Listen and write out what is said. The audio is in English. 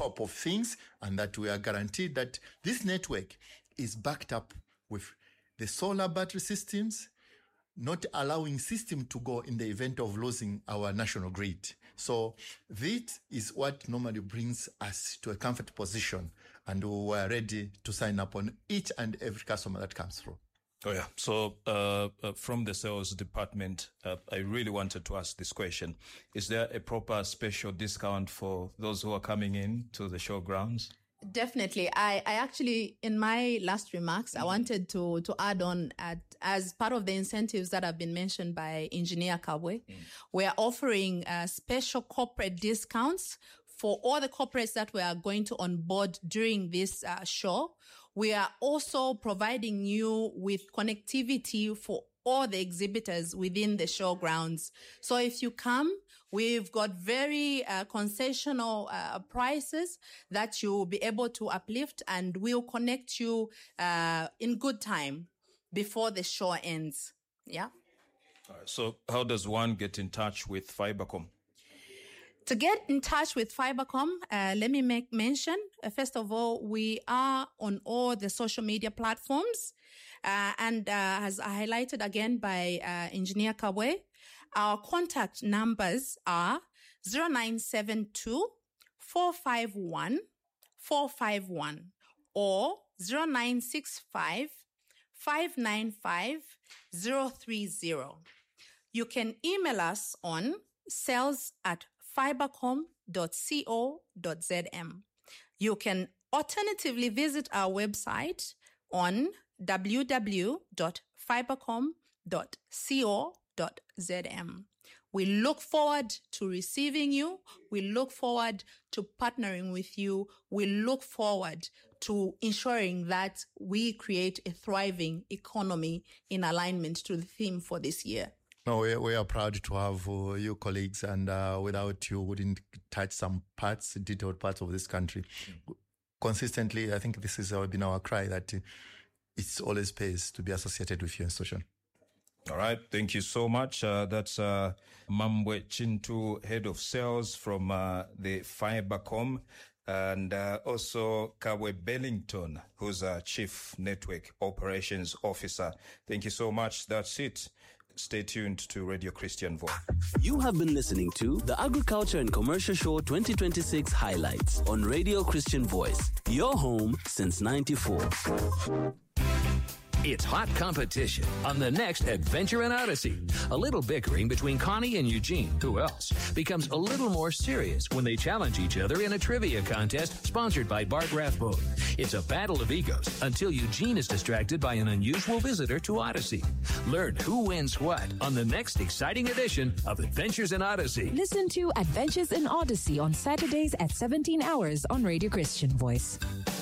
top of things, and that we are guaranteed that this network is backed up with the solar battery systems, not allowing system to go in the event of losing our national grid. So that is what normally brings us to a comfort position, and we are ready to sign up on each and every customer that comes through. Oh, yeah. So from the sales department, I really wanted to ask this question. Is there a proper special discount for those who are coming in to the showgrounds? Definitely. I actually, in my last remarks, I wanted to add on as part of the incentives that have been mentioned by Engineer Kabwe, we are offering special corporate discounts for all the corporates that we are going to onboard during this show. We are also providing you with connectivity for all the exhibitors within the showgrounds. So if you come, we've got very concessional prices that you'll be able to uplift, and we'll connect you in good time before the show ends. Yeah. So how does one get in touch with Fibercom? To get in touch with Fibercom, let me make mention. First of all, we are on all the social media platforms. And as highlighted again by Engineer Kabwe, our contact numbers are 0972 451 451 or 0965 595 030. You can email us on sales@fibercom.co.zm. You can alternatively visit our website on www.fibercom.co.zm. We look forward to receiving you. We look forward to partnering with you. We look forward to ensuring that we create a thriving economy in alignment to the theme for this year. No, we are proud to have you colleagues, and without you, wouldn't touch some detailed parts of this country. Consistently, I think this has been our cry that it's always pays to be associated with your institution. All right. Thank you so much. That's Mambwe Chintu, Head of Sales from the Fibercom, and also Kabwe Bellington, who's our Chief Network Operations Officer. Thank you so much. That's it. Stay tuned to Radio Christian Voice. You have been listening to the Agriculture and Commercial Show 2026 highlights on Radio Christian Voice, your home since '94. It's hot competition on the next Adventure in Odyssey. A little bickering between Connie and Eugene, who else, becomes a little more serious when they challenge each other in a trivia contest sponsored by Bart Rathbone. It's a battle of egos until Eugene is distracted by an unusual visitor to Odyssey. Learn who wins what on the next exciting edition of Adventures in Odyssey. Listen to Adventures in Odyssey on Saturdays at 17 hours on Radio Christian Voice.